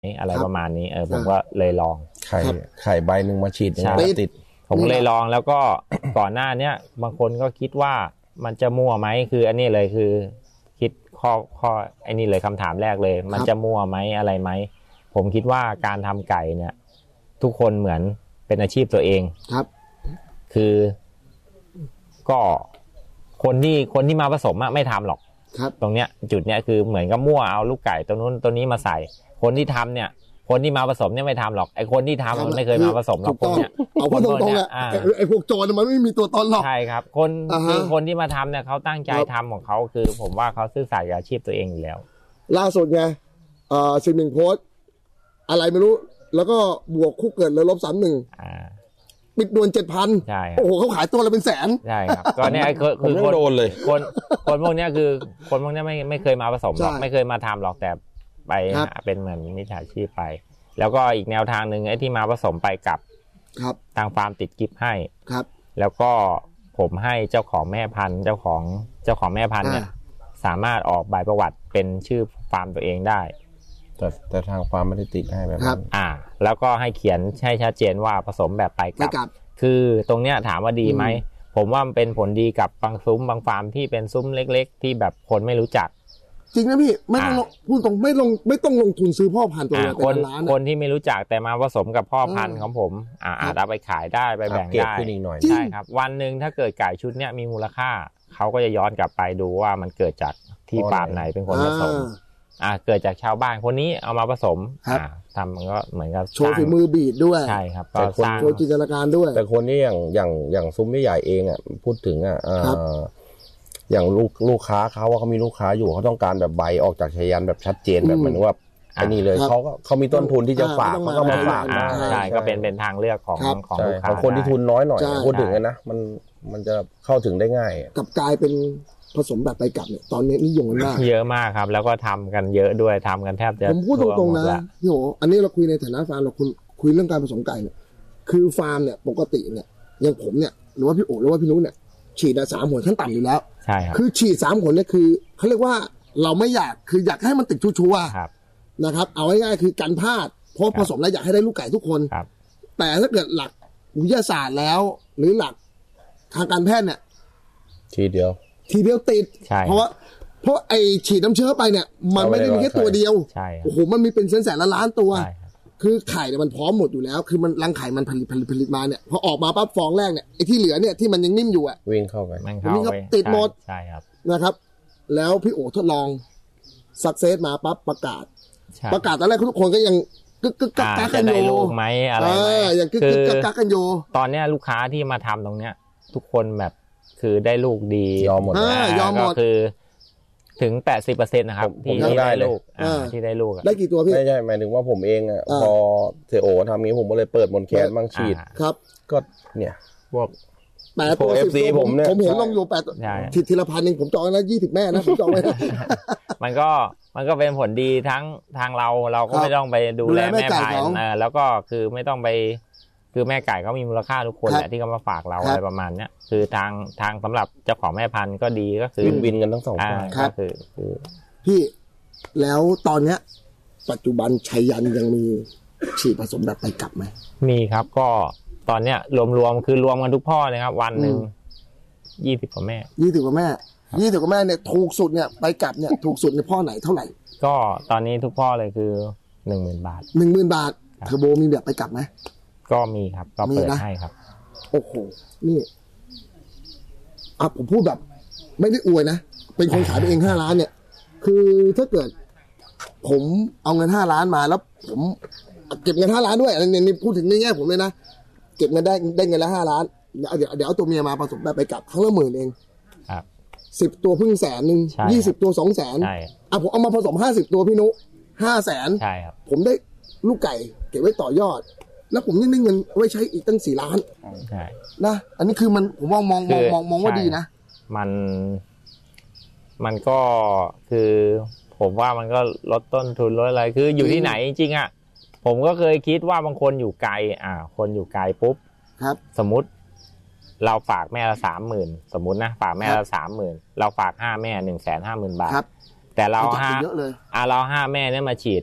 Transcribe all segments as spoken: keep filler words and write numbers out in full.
อะไรประมาณนี้เออผมก็เลยลองไข่ไข่ใบหนึ่งมาฉีดติดผมเลยลองแล้วก็ ก่อนหน้าเนี้ยบางคนก็คิดว่ามันจะมั่วไหมคืออันนี้เลยคือคิดข้อข้อไอ้นี่เลยคำถามแรกเลยมันจะมั่วไหมอะไรไหมผมคิดว่าการทำไก่เนี่ยทุกคนเหมือนเป็นอาชีพตัวเองครับคือก็คนที่คนที่มาผสมอะไม่ทำหรอกตรงเนี้ยจุดเนี้ยคือเหมือนกับมั่วเอาลูกไก่ตัวนู้นตัวนี้มาใส่คนที่ทำเนี่ยคนที่มาผสมเนี่ยไม่ทำหรอกไอ้คนที่ทำมันไม่เคยมาผสมหรอกพวกเนี้ยเอาพูดตรงๆอ่ะไอ้พวกโจรมันไม่มีตัวตนหรอกใช่ครับคนคือคนที่มาทำเนี่ยเขาตั้งใจทำของเขาคือผมว่าเขาซื่อสัตย์กับอาชีพตัวเองอยู่แล้วล่าสุดไงเอ่อสิบหนึ่งโพสอะไรไม่รู้แล้วก็บวกคู่เกิดเลยลบสามหนึ่งปิดดวนเจ็ดพันโอ้โหเขาขายตัวละเป็นแสนใช่ครับก็เนี่ยคือคือคนโดนเลยคนคนพวกนี้คือคนพวกนี้ไม่ไม่เคยมาผสมหรอกไม่เคยมาทำหรอกแต่ไปเป็นเหมือนมิจฉาชีพไปแล้วก็อีกแนวทางหนึ่งไอ้ที่มาผสมไปกับทางฟาร์มติดกิฟต์ให้แล้วก็ผมให้เจ้าของแม่พันธุ์เจ้าของเจ้าของแม่พันธุ์เนี่ยสามารถออกใบประวัติเป็นชื่อฟาร์มตัวเองได้แต่แต่ทางฟาร์มไม่ได้ติดให้แบบนั้นอ่าแล้วก็ให้เขียนให้ชัดเจนว่าผสมแบบไปกับคือตรงเนี้ยถามว่าดีไหมผมว่ามันเป็นผลดีกับบางซุ้มบางฟาร์มที่เป็นซุ้มเล็กๆที่แบบคนไม่รู้จักจริงนะพี่ไม่ต้องพูดตรงไม่ลงไม่ต้องลงทุนซื้อพ่อพันธุ์ตัวละเป็นล้านคนที่ไม่รู้จักแต่มาผสมกับพ่อพันธุ์ของผมอ่าอาจเอาไปขายได้ไปแบ่งได้ใช่ครับวันนึงถ้าเกิดไก่ชุดเนี้ยมีมูลค่าเขาก็จะย้อนกลับไปดูว่ามันเกิดจากที่ฟาร์มไหนเป็นคนผสมอ่าเกิดจากชาวบ้านคนนี้เอามาผสมอ่าทำมันก็เหมือนกับโชว์ฝีมือบีดด้วยใช่ครับก็สร้างโชว์จินตนาการด้วยแต่คนนี้อย่างอย่างอย่างซุ้มไม่ใหญ่เองอ่ะพูดถึงอ่ะอย่างลูกลูกค้าเขาว่าเขามีลูกค้าอยู่เขาต้องการแบบใบออกจากชยันแบบชัดเจนแบบเหมือนว่าอันนี้เลยเขาก็เขามีต้นทุนที่จะฝากเขาก็มาฝากใช่ก็เป็นเป็นทางเลือกของของลูกค้าคนที่ทุนน้อยหน่อยพูดถึงนะมันมันจะเข้าถึงได้ง่ายกับกลายเป็นผสมแบบไปกลับเนี่ยตอนนี้นิยมกันมากเยอะมากครับแล้วก็ทำกันเยอะด้วยทำกันแทบจะผมพูดตรงๆนะพี่โหอันนี้เราคุยในฐานะฟาร์มเราคุยคุยเรื่องการผสมไก่เนี่ยคือฟาร์มเนี่ยปกติเนี่ยอย่างผมเนี่ยหรือว่าพี่โอหรือว่าพี่นุ้ยเนี่ยฉีดสามหนขั้นต่ำอยู่แล้วใช่ครับคือฉีดสามหนเนี่ยคือเขาเรียกว่าเราไม่อยากคืออยากให้มันติดชัวร์ๆนะครับเอาง่ายๆคือกันพลาดเพราะผสมแล้วอยากให้ได้ลูกไก่ทุกคนแต่ถ้าเกิดหลักวิทยาศาสตร์แล้วหรือหลักทางการแพทย์เนี่ยทีเดียวทีเดียวติดเพราะว่าเพราะไอฉีดน้ำเชื้อไปเนี่ยมันไม่ได้มีแค่ตัวเดียวโอ้โหมันมีเป็นแสนๆละล้านตัวคือไข่เนี่ยมันพร้อมหมดอยู่แล้วคือมันรังไข่มันผลิตผลิตผลิตมาเนี่ยพอออกมาปั๊บฟองแรกเนี่ยไอ้ที่เหลือเนี่ยที่มันยังนิ่มอยู่อ่ะวิ่งเข้าไปมันเข้าไปติดหมดใช่ครับนะครับแล้วพี่โอทดลองสักเซสมาปั๊บประกาศประกาศตอนแรกทุกคนก็ยังกึกกึกกักกักกันโยไหมอะไรไหมอย่างกึกกึกกักกักกันโยตอนเนี้ยลูกค้าที่มาทำตรงเนี้ยทุกคนแบบคือได้ลูกดียอมหมดก็คือถึง แปดสิบเปอร์เซ็นต์ นะครับที่ได้ลูกที่ได้ลูกได้กี่ตัวพี่ไม่ใช่หมายถึงว่าผมเองอ่ะพอเทโอทำนี้ผมก็เลยเปิดมนแคนบ้างฉีดครับก็เนี่ยพวกแปดตัวสิบตัวผมเนี่ยผมเห็นลงอยู่แปดทีทีละพันนึงผมจองแล้วยี่สิบแม่นะผมจองไว้มันก็มันก็เป็นผลดีทั้งทางเราเราก็ไม่ต้องไปดูแลแม่พันธุ์แล้วก็คือไม่ต้องไปคือแม่ไก่เขามีมูลค่าทุกคนแหละที่เขามาฝากเราอะไรประมาณเนี้ยคือทางทางสำหรับเจ้าของแม่พันธุ์ก็ดีก็คือวินกันทั้งสองฝ่ายก็คือคือพี่แล้วตอนเนี้ยปัจจุบันชัยยันยังมีฉีดผสมแบบไปกลับไหมมีครับก็ตอนเนี้ยรวมๆคือรวมกันทุกพ่อเลยครับวันหนึ่งยี่สิบกว่าแม่ยี่สิบกว่าแม่ยี่สิบกว่าแม่เนี่ยถูกสุดเนี่ยไปกลับเนี่ยถูกสุดในพ่อไหนเท่าไหร่ก็ตอนนี้ทุกพ่อเลยคือหนึ่งหมื่นบาทหนึ่งหมื่นบาทเทอร์โบมีแบบไปกลับไหมก็มีครับก็เปิดให้ครับโอ้โหนี่อ่ะผมพูดแบบไม่ได้อวยนะเป็นคนขายไปเองห้าล้านเนี่ยคือถ้าเกิดผมเอาเงินห้าล้านมาแล้วผมเก็บเงินห้าล้านด้วยอันนี้พูดถึงในแง่ผมเลยนะเก็บเงินได้ได้เงินละห้าล้านเดี๋ยวเดี๋ยวเดี๋ยวเอาตัวเมียมาผสมแบบไปกลับครั้งละหมื่นเองครับสิบตัวพึ่งแสนนึงยี่สิบตัวสองแสนอ่ะผมเอามาผสมห้าสิบตัวพี่นุห้าแสนใช่ครับผมได้ลูกไก่เก็บไว้ต่อยอดแล้วผมยังได้เงินไว้ใช้อีกตั้งสี่ล้านใช่นะอันนี้คือมันผมมองมองมองมองมองว่าดีนะมันมันก็คือผมว่ามันก็ลดต้นทุนลดอะไรคืออยู่ที่ไหนจริงๆอ่ะผมก็เคยคิดว่าบางคนอยู่ไกลอ่าคนอยู่ไกลปุ๊บครับสมมุติเราฝากแม่ละสามหมื่นสมมุตินะฝากแม่ละสามหมื่นเราฝากห้าแม่หนึ่งแสนห้าหมื่นบาทแต่เราห้าอ่าเราห้าแม่เนี่ยมาฉีด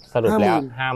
สรุปแล้วห้า